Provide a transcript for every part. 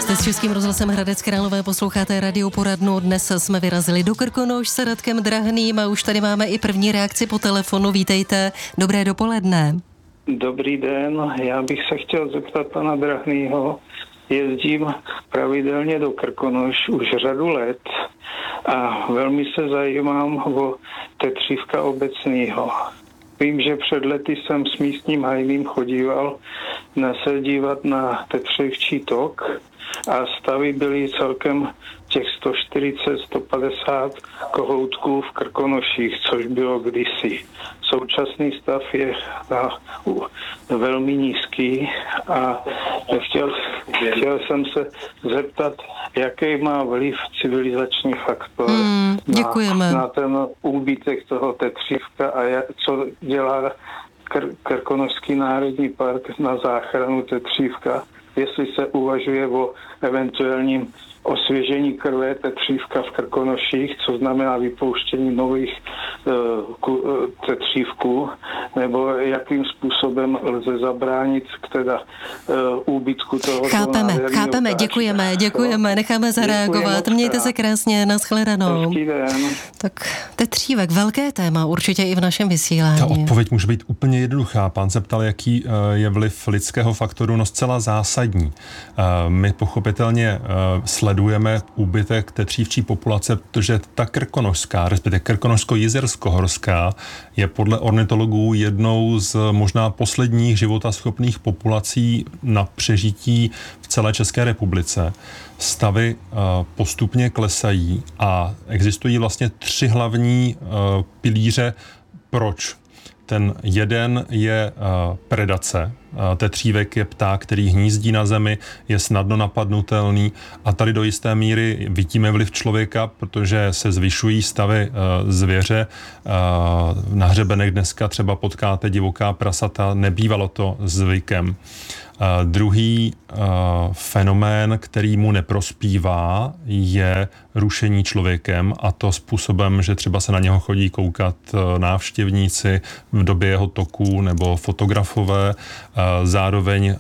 Jste s Českým rozhlasem Hradec Králové, posloucháte radioporadnu. Dnes jsme vyrazili do Krkonoš s Radkem Drahným a už tady máme i první reakci po telefonu. Vítejte, dobré dopoledne. Dobrý den, já bych se chtěl zeptat pana Drahnýho. Jezdím pravidelně do Krkonoš už řadu let a velmi se zajímám o Tetřívka obecného. Vím, že před lety jsem s místním hajným chodíval se dívat na Tetřevčí tok a stavy byly celkem těch 140-150 kohoutků v Krkonoších, což bylo kdysi. Současný stav je velmi nízký a chtěl jsem se zeptat, jaký má vliv civilizační faktor na ten úbytek toho Tetřívka a co dělá Krkonošský národní park na záchranu Tetřívka, jestli se uvažuje o eventuálním osvěžení krve Tetřívka v Krkonoších, co znamená vypouštění nových tetřívků, nebo jakým způsobem lze zabránit úbytku toho. Chápeme, děkujeme, necháme zareagovat. Mějte se krásně, nashledanou. Hezký den. Tak Tetřívek, velké téma, určitě i v našem vysílání. Ta odpověď může být úplně jednoduchá. Pán se ptal, jaký je vliv lidského faktoru, no zcela zásadní. My pochopitelně sledujeme úbytek tetřívčí populace, protože ta krkonošská, respektive krkonošsko-jizerskohorská, je podle ornitologů jednou z možná posledních životaschopných populací na přežití v celé České republice. Stavy postupně klesají a existují vlastně 3 hlavní pilíře. Proč? Ten jeden je predace. Tetřívek je pták, který hnízdí na zemi, je snadno napadnutelný a tady do jisté míry vidíme vliv člověka, protože se zvyšují stavy zvěře. Na hřebenech dneska třeba potkáte divoká prasata, nebývalo to zvykem. Druhý fenomén, který mu neprospívá, je rušení člověkem, a to způsobem, že třeba se na něho chodí koukat návštěvníci v době jeho toku nebo fotografové. Zároveň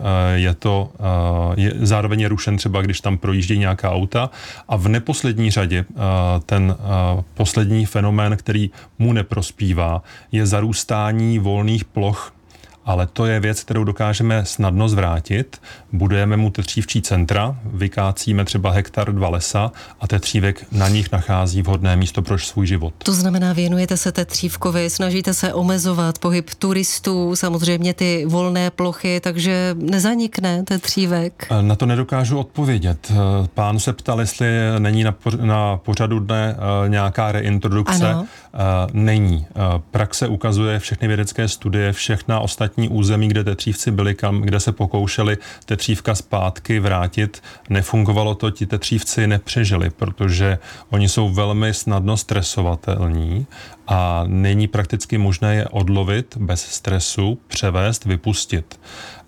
je rušen třeba, když tam projíždí nějaká auta. A v neposlední řadě ten poslední fenomén, který mu neprospívá, je zarůstání volných ploch. Ale to je věc, kterou dokážeme snadno zvrátit. Budujeme mu tetřívčí centra, vykácíme třeba 1-2 hektar lesa a tetřívek na nich nachází vhodné místo pro svůj život. To znamená, věnujete se tetřívkovi, snažíte se omezovat pohyb turistů, samozřejmě ty volné plochy, takže nezanikne tetřívek? Na to nedokážu odpovědět. Pán se ptal, jestli není na pořadu dne nějaká reintrodukce. Ano. Není. Praxe ukazuje, všechny vědecké studie, všechna ostatní území, kde tetřívci byli, kde se pokoušeli tetřívka zpátky vrátit, nefungovalo to, ti tetřívci nepřežili, protože oni jsou velmi snadno stresovatelní a není prakticky možné je odlovit bez stresu, převést, vypustit.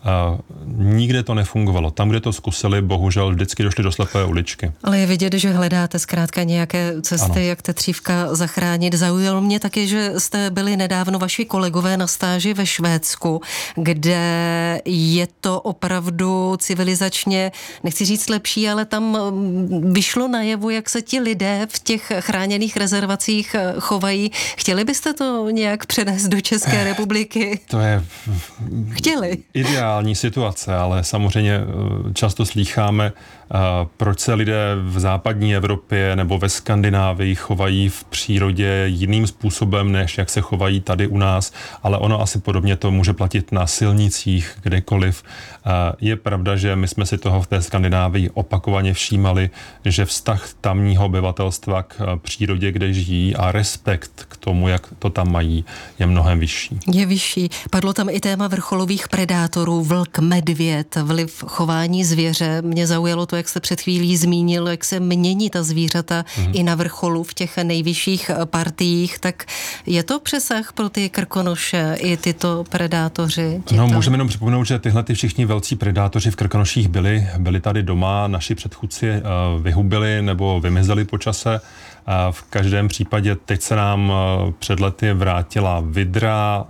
Nikde to nefungovalo. Tam, kde to zkusili, bohužel vždycky došli do slepé uličky. Ale je vidět, že hledáte zkrátka nějaké cesty, ano, jak tetřívka zachránit. Zaujalo mě taky, že jste byli nedávno vaši kolegové na stáži ve Švédsku, kde je to opravdu civilizačně, nechci říct lepší, ale tam vyšlo najevo, jak se ti lidé v těch chráněných rezervacích chovají. Chtěli byste to nějak přenést do České republiky? To je Chtěli. Ideální situace, ale samozřejmě často slýcháme, proč se lidé v západní Evropě nebo ve Skandinávii chovají v přírodě jiným způsobem, než jak se chovají tady u nás, ale ono asi podobně to může platit na silnicích, kdekoliv. Je pravda, že my jsme si toho v té Skandinávii opakovaně všímali, že vztah tamního obyvatelstva k přírodě, kde žijí, a respekt k tomu, jak to tam mají, je mnohem vyšší. Je vyšší. Padlo tam i téma vrcholových predátorů, vlk, medvěd, vliv chování zvěře. Mě zaujalo to, jak jste před chvílí zmínil, jak se mění ta zvířata i na vrcholu v těch nejvyšších partiích, tak je to přesah pro ty Krkonoše i tyto predátoři? No, můžeme jenom připomenout, že tyhle všichni velcí predátoři v Krkonoších byli tady doma, naši předchůdci vyhubili nebo vymizeli po čase. V každém případě teď se nám před lety vrátila vydra,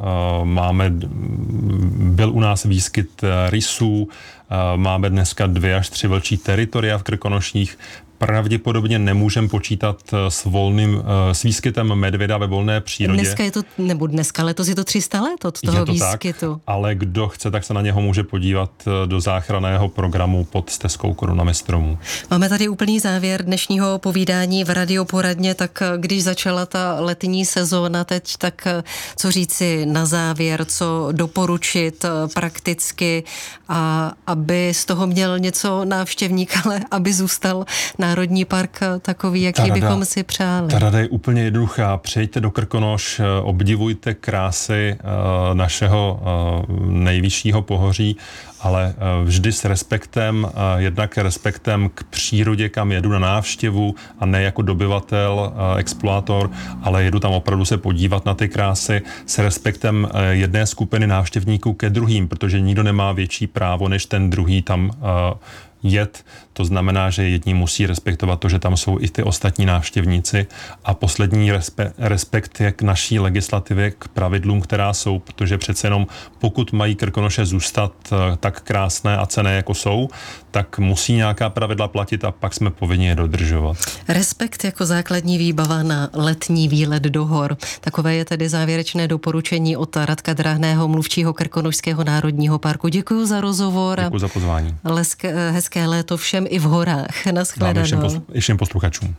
byl u nás výskyt rysů, máme dneska 2 až 3 vlčí teritoria v Krkonoších. Pravděpodobně nemůžeme počítat s výskytem medvěda ve volné přírodě. Dneska je to, nebo dneska letos je to 300 let od toho výskytu. Tak, ale kdo chce, tak se na něho může podívat do záchranného programu pod stezkou Korunami stromů. Máme tady úplný závěr dnešního povídání v Radioporadně, tak když začala ta letní sezóna teď, tak co říci na závěr, co doporučit prakticky, a aby z toho měl něco návštěvník, ale aby zůstal Národní park takový, jaký bychom si přáli. Ta rada je úplně jednoduchá. Přijeďte do Krkonoš, obdivujte krásy našeho nejvyššího pohoří, ale vždy s respektem, jednak respektem k přírodě, kam jedu na návštěvu a ne jako dobyvatel, exploátor, ale jedu tam opravdu se podívat na ty krásy s respektem jedné skupiny návštěvníků ke druhým, protože nikdo nemá větší právo, než ten druhý tam jet. To znamená, že jedni musí respektovat to, že tam jsou i ty ostatní návštěvníci. A poslední respekt je k naší legislativě, k pravidlům, která jsou, protože přece jenom pokud mají Krkonoše zůstat tak krásné a cenné, jako jsou, tak musí nějaká pravidla platit a pak jsme povinni je dodržovat. Respekt jako základní výbava na letní výlet do hor. Takové je tedy závěrečné doporučení od Radka Drahného, mluvčího Krkonošského národního parku. Děkuji za rozhovor. Děkuji za pozvání. Hezké léto všem i v horách. Naschledanou. I všem posluchačům.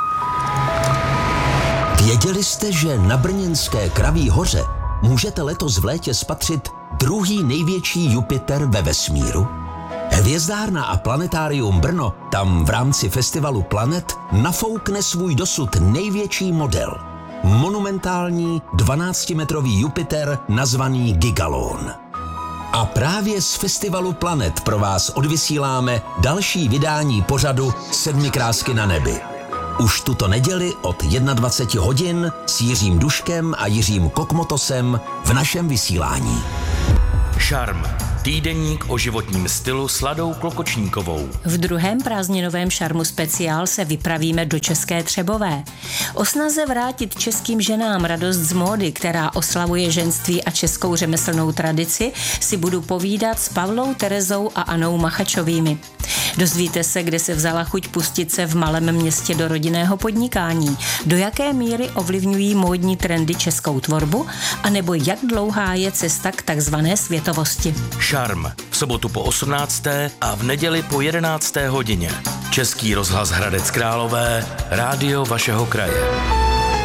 Věděli jste, že na brněnské Kraví hoře můžete letos v létě spatřit druhý největší Jupiter ve vesmíru? Hvězdárna a planetárium Brno tam v rámci festivalu Planet nafoukne svůj dosud největší model. Monumentální 12-metrový Jupiter nazvaný Gigalon. A právě z festivalu Planet pro vás odvysíláme další vydání pořadu 7 krásky na nebi. Už tuto neděli od 21 hodin s Jiřím Duškem a Jiřím Kokmotosem v našem vysílání. Šarm. Týdeník o životním stylu s Ladou Klokočníkovou. V druhém prázdninovém Šarmu speciál se vypravíme do České Třebové. O snaze vrátit českým ženám radost z módy, která oslavuje ženství a českou řemeslnou tradici, si budu povídat s Pavlou Terezou a Anou Machačovými. Dozvíte se, kde se vzala chuť pustit se v malém městě do rodinného podnikání, do jaké míry ovlivňují módní trendy českou tvorbu, anebo jak dlouhá je cesta k takzvané světovosti. Šarm. V sobotu po 18. a v neděli po 11. hodině. Český rozhlas Hradec Králové, rádio vašeho kraje.